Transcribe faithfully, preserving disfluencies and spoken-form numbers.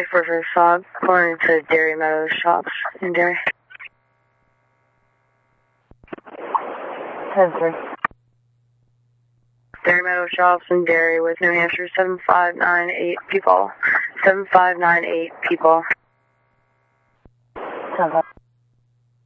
Six four for Saab, going to Dairy Meadows Shops in Dairy. ten three. Dairy Meadows Shops in Dairy with New Hampshire seven five nine eight people. seven five nine eight people. ten five.